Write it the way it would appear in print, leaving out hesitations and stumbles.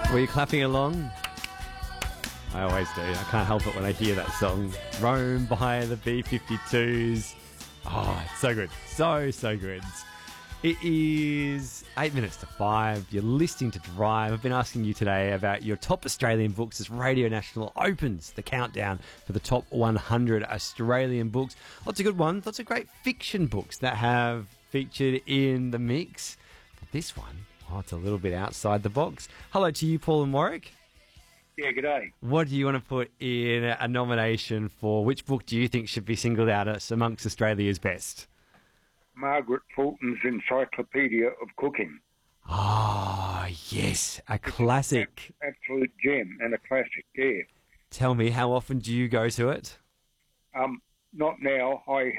Were you clapping along? I always do. I can't help it when I hear that song. Rome by the B-52s. Oh, it's so good. So good. It is 8 minutes to 5. You're listening to Drive. I've been asking you today about your top Australian books as Radio National opens the countdown for the top 100 Australian books. Lots of good ones. Lots of great fiction books that have featured in the mix. But this one, it's a little bit outside the box. Hello to you, Paul and Warwick. Yeah, g'day. What do you want to put in a nomination for? Which book do you think should be singled out as amongst Australia's best? Margaret Fulton's Encyclopedia of Cooking. Oh, yes, a classic. Absolute gem and a classic, yeah. Tell me, how often do you go to it? Not now. I